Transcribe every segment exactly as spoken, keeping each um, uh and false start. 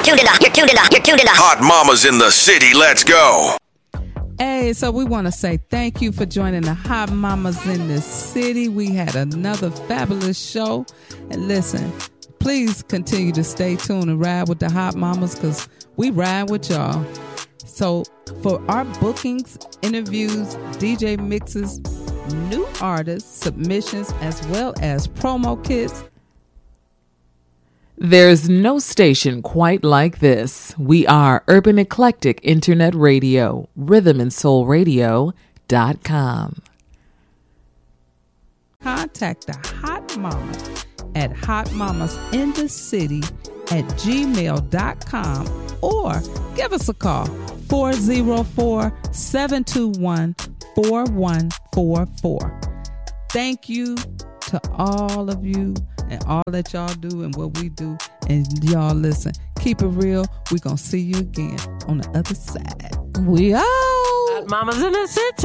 tuned in to, you're tuned in to, you're tuned in to Hot Mamas in the City. Let's go. Hey, so we want to say thank you for joining the Hot Mamas in the City. We had another fabulous show. And listen, please continue to stay tuned and ride with the Hot Mamas because we ride with y'all. So for our bookings, interviews, D J mixes, new artists, submissions, as well as promo kits, there's no station quite like this. We are Urban Eclectic Internet Radio, rhythm and soul radio dot com. Contact the Hot Mamas at hotmamasinthecity at gmail dot com or give us a call four oh four, seven two one, four one four four. Thank you to all of you and all that y'all do and what we do. And y'all listen, keep it real. We're going to see you again on the other side. We out. Hot Mamas in the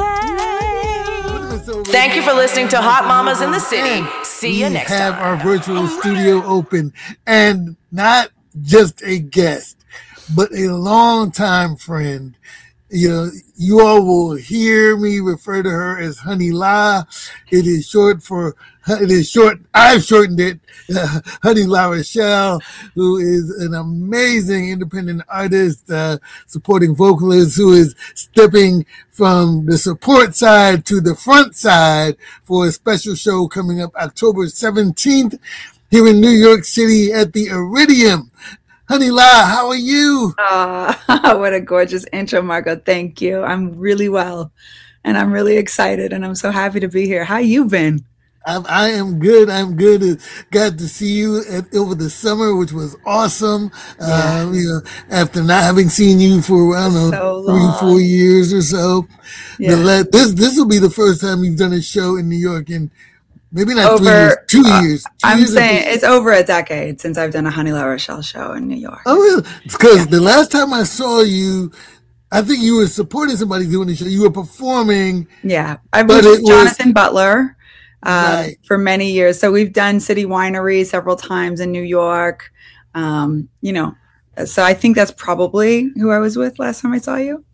City. Thank you for listening to Hot Mamas in the City. See you next time. We have our virtual studio open, and not just a guest, but a longtime friend. You know, you all will hear me refer to her as Honey La. It is short for, it is short, I've shortened it, uh, Honey La Rochelle, who is an amazing independent artist, uh, supporting vocalist who is stepping from the support side to the front side for a special show coming up October seventeenth here in New York City at the Iridium. Honey La, how are you? Oh, what a gorgeous intro, Marco. Thank you. I'm really well, and I'm really excited, and I'm so happy to be here. How you been? I'm, I am good. I'm good. Uh, got to see you at, over the summer, which was awesome. Yeah. Uh, you know, after not having seen you for, I don't know, so three, four years or so. Yeah. The, this this will be the first time you've done a show in New York in maybe not over, three years, two uh, years. Two I'm years saying it's over a decade since I've done a Honey La Rochelle show in New York. Oh, really? Because Yeah. the last time I saw you, I think you were supporting somebody doing the show. You were performing. Yeah, I've But worked with it was- Jonathan Butler uh, Right. for many years. So we've done City Winery several times in New York. Um, you know, so I think that's probably who I was with last time I saw you.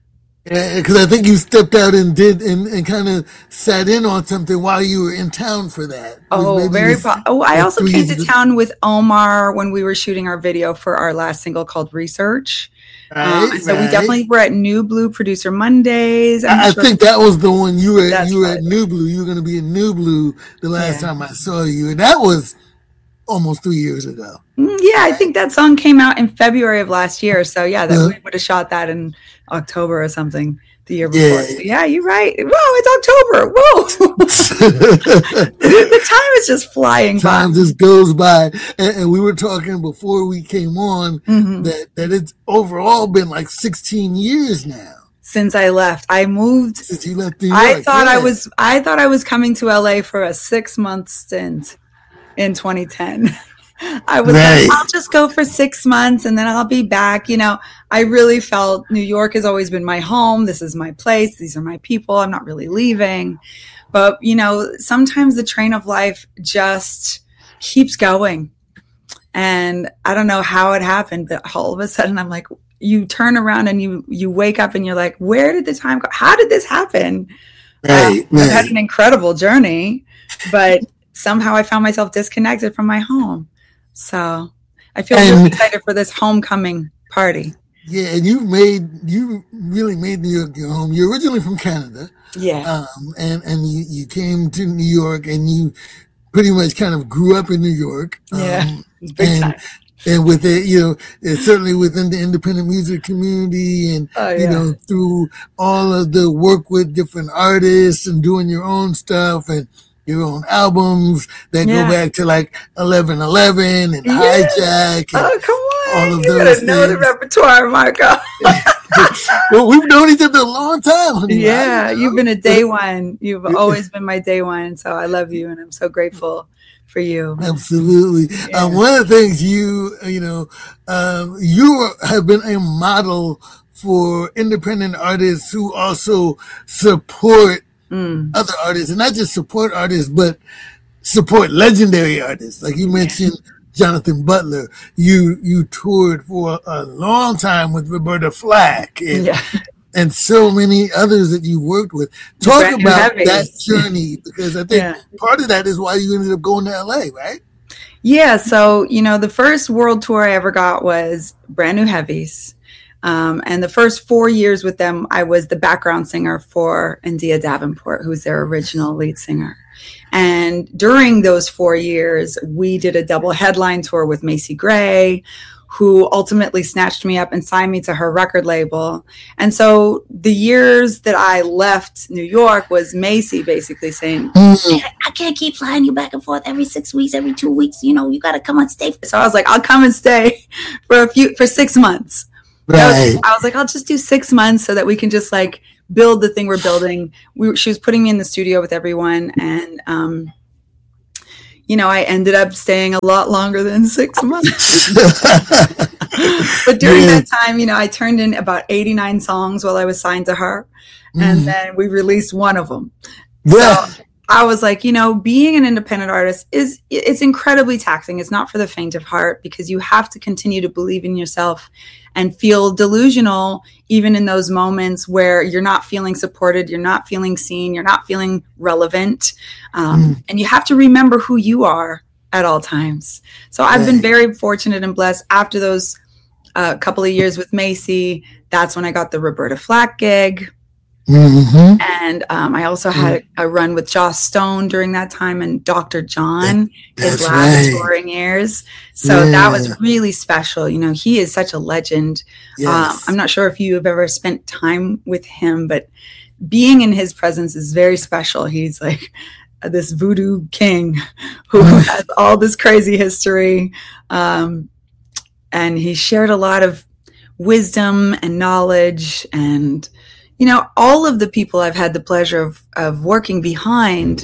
Because I think you stepped out and did and, and kind of sat in on something while you were in town for that. Oh, Maybe very. it was Po- oh, I like also three came years to ago. town with Omar when we were shooting our video for our last single called Research. Um, Right, so we right. definitely were at New Blue Producer Mondays. I'm I, I sure- think that was the one you were. That's You were right. at New Blue. You were going to be in New Blue the last Yeah. time I saw you, and that was almost three years ago. Mm, yeah, I think that song came out in February of last year. So yeah, that Uh-huh. we would have shot that in October or something the year Yeah. before. So yeah, you're right. Whoa, it's October. Whoa, the time is just flying Time by. just goes by, and, and we were talking before we came on Mhm. that that it's overall been like sixteen years now Since I left, I moved. since you left New York. I thought I Yeah. was. I thought I was coming to L A for a six month stint in twenty ten. I was Right. like, I'll just go for six months and then I'll be back. You know, I really felt New York has always been my home. This is my place. These are my people. I'm not really leaving. But, you know, sometimes the train of life just keeps going. And I don't know how it happened, but all of a sudden I'm like, you turn around and you, you wake up and you're like, where did the time go? How did this happen? Right, Uh, I've had right. an incredible journey, but somehow I found myself disconnected from my home. So I feel And- really excited for this homecoming party. Yeah, and you made you really made New York your home. You're originally from Canada, Yeah. um, and and you, you came to New York, and you pretty much kind of grew up in New York. Yeah. um, Big and time. and with it, you know, it's certainly within the independent music community, and Oh, you yeah. know, through all of the work with different artists and doing your own stuff and your own albums that Yeah. go back to like eleven eleven and Yeah. Hijack. And, Oh, come on. all of You those gotta know the things. repertoire, Marco. well, we've known each other a long time, honey. Yeah, I- you've been a day one. You've always been my day one. So I love you and I'm so grateful for you. Absolutely. Yeah. Um, one of the things you, you know, um, you have been a model for independent artists who also support Mm. other artists, and not just support artists, but support legendary artists. Like you mentioned, Jonathan Butler. You you toured for a long time with Roberta Flack and, Yeah. and so many others that you worked with. Talk Brand New about Heavies. that journey, because I think Yeah. part of that is why you ended up going to L A, right? Yeah. So, you know, the first world tour I ever got was Brand New Heavies. Um, and the first four years with them, I was the background singer for India Davenport, who's their original lead singer. And during those four years, we did a double headline tour with Macy Gray, who ultimately snatched me up and signed me to her record label. And so the years that I left New York was Macy basically saying, I can't keep flying you back and forth every six weeks, every two weeks. You know, you got to come and stay. So I was like, I'll come and stay for a few, for six months. Right. Was, I was like, I'll just do six months so that we can just like build the thing we're building. We, she was putting me in the studio with everyone. And, um, you know, I ended up staying a lot longer than six months. But during Yeah. that time, you know, I turned in about eighty-nine songs while I was signed to her. And Mhm. then we released one of them. Yeah. So I was like, you know, being an independent artist is, it's incredibly taxing. It's not for the faint of heart, because you have to continue to believe in yourself and feel delusional even in those moments where you're not feeling supported, you're not feeling seen, you're not feeling relevant. Um, Mm. And you have to remember who you are at all times. So I've been Right. very fortunate and blessed. After those uh, couple of years with Macy, that's when I got the Roberta Flack gig. Mhm. And um, I also had a, a run with Joss Stone during that time, and Doctor John, his That's last right. touring years. So that Yeah. was really special. You know, he is such a legend. Yes. Um, I'm not sure if you have ever spent time with him, but being in his presence is very special. He's like this voodoo king who has all this crazy history. Um, and he shared a lot of wisdom and knowledge, and you know, all of the people I've had the pleasure of, of working behind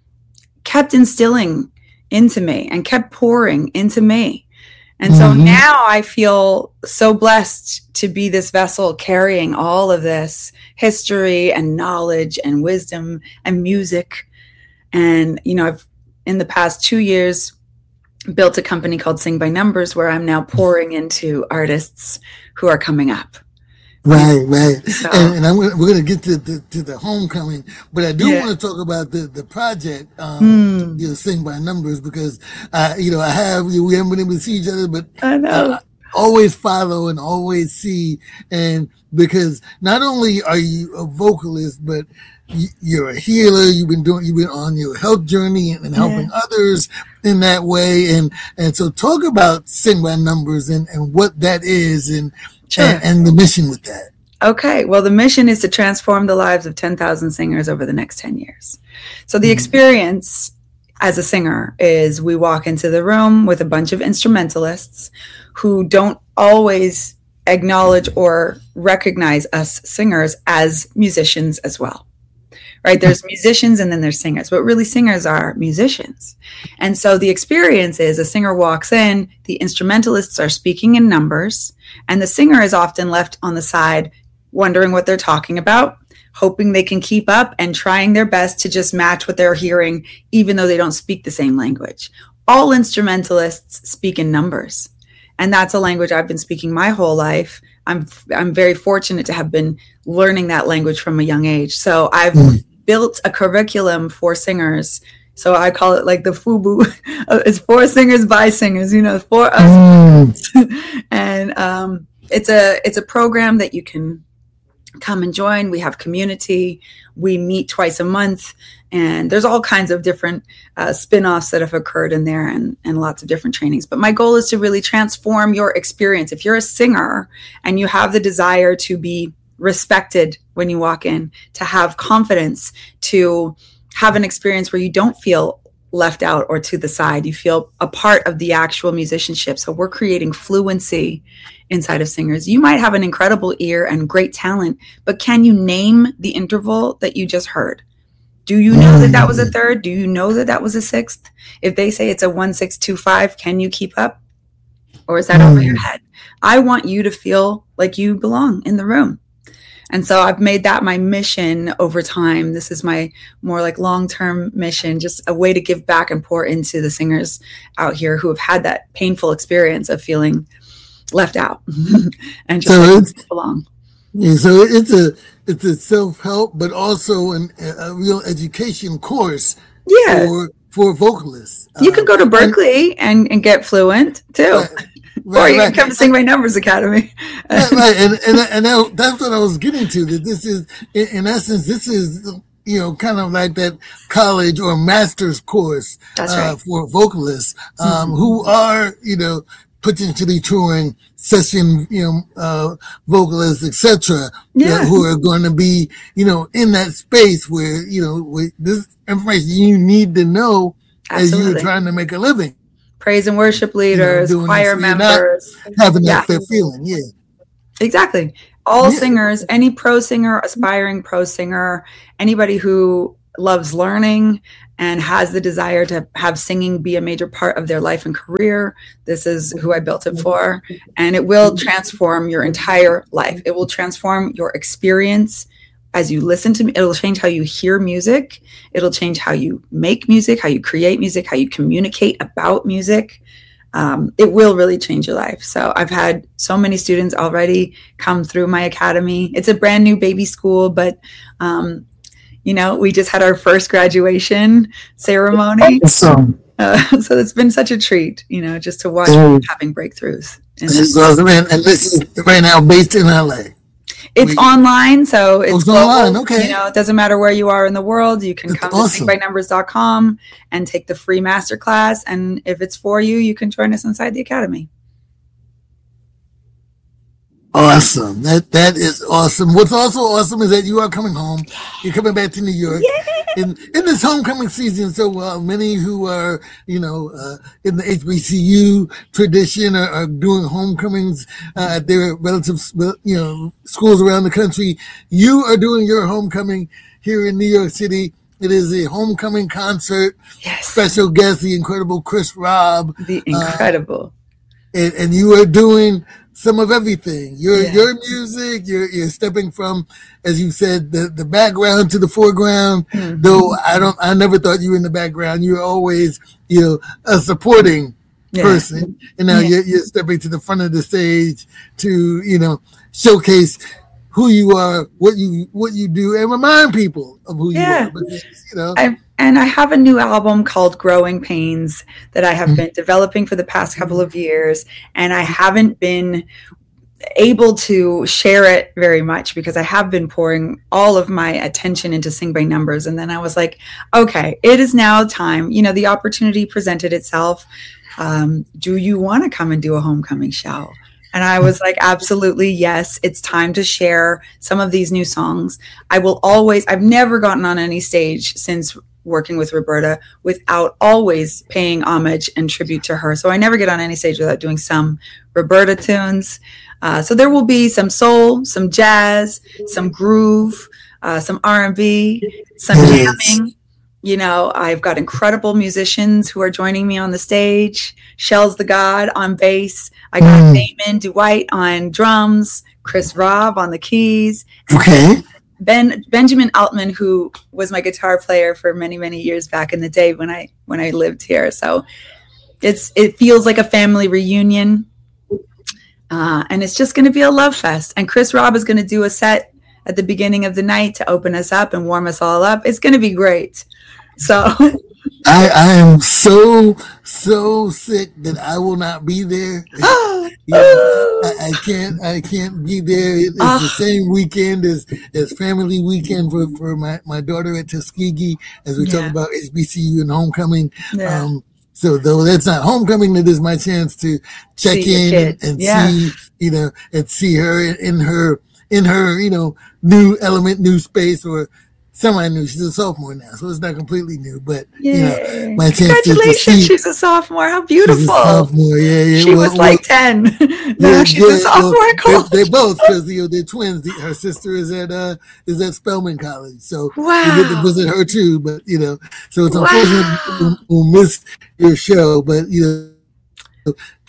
kept instilling into me and kept pouring into me. And so Mhm. now I feel so blessed to be this vessel carrying all of this history and knowledge and wisdom and music. And, you know, I've in the past two years built a company called Sing by Numbers, where I'm now pouring into artists who are coming up. Right, right. So- and and I'm gonna, we're going to get to the, to the homecoming, but I do Yeah. want to talk about the, the project, um, Hmm. you know, Sing by Numbers, because, uh, you know, I have, we haven't been able to see each other, but I know. uh, always follow and always see. And because not only are you a vocalist, but you, you're a healer. You've been doing, you've been on your health journey and, and helping others in that way. And, and so talk about Sing by Numbers and, and what that is and, Sure. and, and the mission with that. Okay, well, the mission is to transform the lives of ten thousand singers over the next ten years. So the experience as a singer is we walk into the room with a bunch of instrumentalists who don't always acknowledge or recognize us singers as musicians as well. Right? There's musicians and then there's singers, but really singers are musicians. And so the experience is a singer walks in, the instrumentalists are speaking in numbers, and the singer is often left on the side wondering what they're talking about, hoping they can keep up and trying their best to just match what they're hearing, even though they don't speak the same language. All instrumentalists speak in numbers. And that's a language I've been speaking my whole life. I'm I'm very fortunate to have been learning that language from a young age. So I've built a curriculum for singers. So I call it like the FUBU. It's for singers by singers, you know, for us. Mm. And um, it's a it's a program that you can come and join. We have community. We meet twice a month. And there's all kinds of different uh, spin-offs that have occurred in there and, and lots of different trainings. But my goal is to really transform your experience. If you're a singer and you have the desire to be respected when you walk in, to have confidence, to have an experience where you don't feel left out or to the side, you feel a part of the actual musicianship. So we're creating fluency inside of singers. You might have an incredible ear and great talent, but can you name the interval that you just heard? Do you know that that was a third? Do you know that that was a sixth? If they say it's a one, six, two, five, can you keep up? Or is that over your head? I want you to feel like you belong in the room. And so I've made that my mission over time. This is my more like long-term mission, just a way to give back and pour into the singers out here who have had that painful experience of feeling left out and just So like, it's- belong. Yeah, so it's a it's a self-help, but also an, a real education course Yeah. for for vocalists. You Uh, can go to Berkeley and, and get fluent too. Right, Or right, you right. can come to Sing My Numbers Academy. Right, right. And and and that, that's what I was getting to. That this is, in, in essence, this is you know kind of like that college or master's course That's uh, right. for vocalists um, who are you know potentially touring session you know uh, vocalists, et cetera. Yeah. Who are going to be you know in that space where you know with this information you need to know as you're Absolutely. trying to make a living. Praise and worship leaders, doing this, choir so you're not members. Having Yeah. that, that feeling, yeah. Exactly. All Yeah. singers, any pro singer, aspiring pro singer, anybody who loves learning and has the desire to have singing be a major part of their life and career, this is who I built it for. And it will transform your entire life. It will transform your experience as you listen to me. It'll change how you hear music. It'll change how you make music, how you create music, how you communicate about music. Um, it will really change your life. So I've had so many students already come through my academy. It's a brand new baby school, but um, you know, we just had our first graduation ceremony. So, Uh, so it's been such a treat, you know, just to watch Mm. having breakthroughs. And this is awesome. And, and this is right now based in L A. it's we- online, so it's, it's global. online, okay. You know, it doesn't matter where you are in the world. You can That's come awesome. to sing by numbers dot com and take the free masterclass. And if it's for you, you can join us inside the academy. Awesome. That that is awesome. What's also awesome is that you are coming home. You're coming back to New York. In in this homecoming season, so uh, many who are, you know, uh, in the H B C U tradition are, are doing homecomings uh, at their relative, you know, schools around the country. You are doing your homecoming here in New York City. It is a homecoming concert. Yes. Special guest, the incredible Chris Robb. The incredible. and, and you are doing some of everything. Your Yeah. your music, you're you're stepping from, as you said, the, the background to the foreground. Mhm. Though I don't, I never thought you were in the background. You were always, you know, a supporting Yeah. person, and now Yeah. you're you're stepping to the front of the stage to, you know, showcase who you are, what you what you do, and remind people of who Yeah. you are. Because, you know, I, and I have a new album called Growing Pains that I have been developing for the past couple of years. And I haven't been able to share it very much because I have been pouring all of my attention into Sing by Numbers. And then I was like, okay, it is now time. You know, the opportunity presented itself. Um, do you want to come and do a homecoming show? And I was like, absolutely, yes. It's time to share some of these new songs. I will always, I've never gotten on any stage since working with Roberta without always paying homage and tribute to her. So I never get on any stage without doing some Roberta tunes. Uh, so there will be some soul, some jazz, some groove, uh, some R and B, some Yes. jamming. You know, I've got incredible musicians who are joining me on the stage. Shell's the God on bass. I got Mm. Damon Dwight on drums, Chris Robb on the keys, okay. Ben Benjamin Altman, who was my guitar player for many, many years back in the day when I when I lived here. So it's it feels like a family reunion. Uh, and it's just going to be a love fest. And Chris Robb is going to do a set at the beginning of the night to open us up and warm us all up. It's going to be great. So I, I am so, so sick that I will not be there. Yeah, I, I can't, I can't be there. It- It's the Ah. same weekend as, as family weekend for, for my, my daughter at Tuskegee, as we Yeah. talk about H B C U and homecoming. Yeah. Um, so though that's not homecoming, it is my chance to check See your in and, kid. and Yeah. see, you know, and see her in, in her, in her, you know, new element, new space, or semi-new. She's a sophomore now, so it's not completely new, but you know, Yay. my chance to, to Congratulations. see. She's a sophomore. How She's a beautiful. sophomore, yeah, yeah. She well- was well, like ten. now yeah, she's yeah, a sophomore well, at college. They, they both, because you know they're twins. The, her sister is at uh is at Spelman College, so we get to Wow. visit her too. But you know, so it's Wow. unfortunate we'll, we'll miss your show. But you know,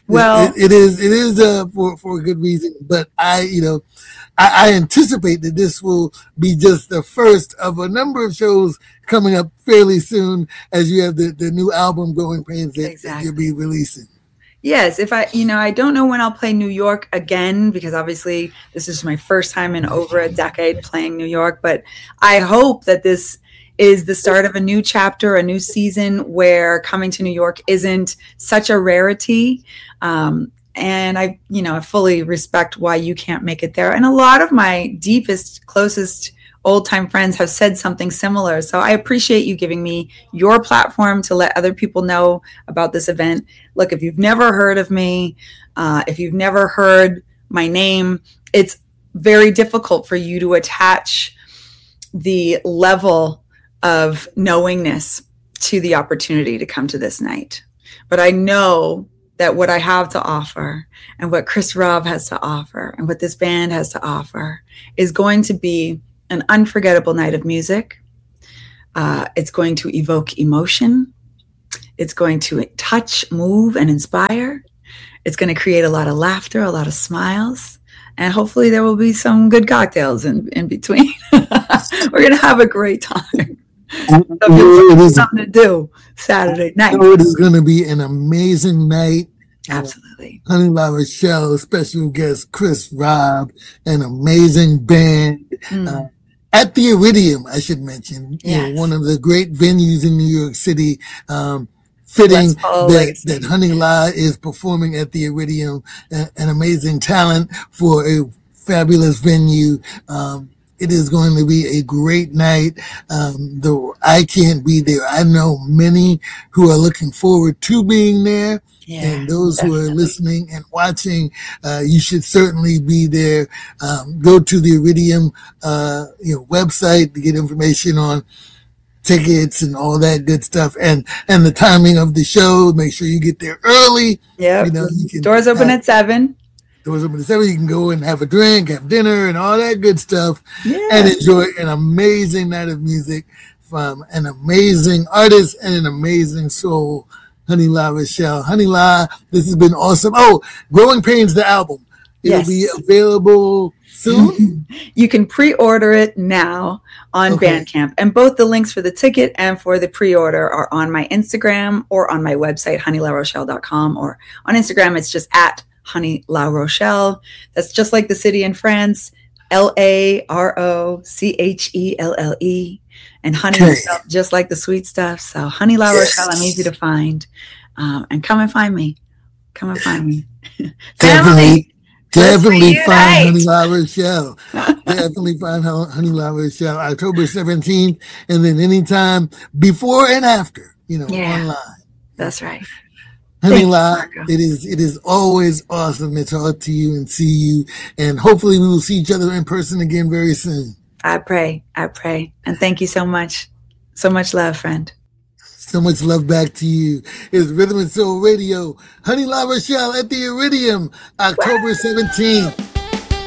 Well, it, it is it is uh, for for a good reason. But I, you know, I, I anticipate that this will be just the first of a number of shows coming up fairly soon, as you have the, the new album Growing Pains that, Exactly. that you'll be releasing. yes, if I, you know, I don't know when I'll play New York again, because obviously this is my first time in over a decade playing New York, but I hope that this is the start of a new chapter, a new season where coming to New York isn't such a rarity. Um, and I, you know, I fully respect why you can't make it there. And a lot of my deepest, closest old time friends have said something similar. So I appreciate you giving me your platform to let other people know about this event. Look, if you've never heard of me, uh, if you've never heard my name, it's very difficult for you to attach the level of knowingness to the opportunity to come to this night. But I know that what I have to offer and what Chris Robb has to offer and what this band has to offer is going to be an unforgettable night of music. Uh, it's going to evoke emotion. It's going to touch, move, and inspire. It's going to create a lot of laughter, a lot of smiles, and hopefully there will be some good cocktails in, in between. We're going to have a great time. So It is, something to do Saturday night. it is going to be an amazing night. Absolutely. Honey La Rochelle, special guest Chris Robb, an amazing band. Mm. Uh, at the Iridium, I should mention, you Yes. know, one of the great venues in New York City. Um, fitting West Hall that, Legacy. that Honey La is performing at the Iridium, a- an amazing talent for a fabulous venue. Um, it is going to be a great night. Um, though I can't be there, I know many who are looking forward to being there. Yeah, And those who are definitely. listening and watching, uh, you should certainly be there. Um, go to the Iridium, uh, you know, website to get information on tickets and all that good stuff, and and the timing of the show. Make sure you get there early. Yep. You know, you can Doors open have- at seven. Doors open at seven. You can go and have a drink, have dinner, and all that good stuff, Yeah. and enjoy an amazing night of music from an amazing artist and an amazing soul, Honey La Rochelle. Honey La, this has been awesome. Oh, Growing Pains, the album. It'll Yes. be available soon. You can pre-order it now on Okay. Bandcamp, and both the links for the ticket and for the pre-order are on my Instagram or on my website, honey la rochelle dot com, or on Instagram it's just at Honey La Rochelle. That's just like the city in France, L A R O C H E L L E, and honey Okay. is spelled just like the sweet stuff. So Honey La Yes. Rochelle, I'm easy to find, um, and come and find me. Come and find me. Definitely. Let's Definitely find reunite. Honey La Rochelle. Definitely find Hon- Honey La Rochelle, October seventeenth, and then anytime before and after, you know, Yeah. online. That's right. Honey Thank you, La, Marco. it is it is always awesome to talk to you and see you, and hopefully we will see each other in person again very soon. I pray. I pray. And thank you so much. So much love, friend. So much love back to you. It's Rhythm and Soul Radio. Honey La Rochelle at the Iridium, October seventeenth.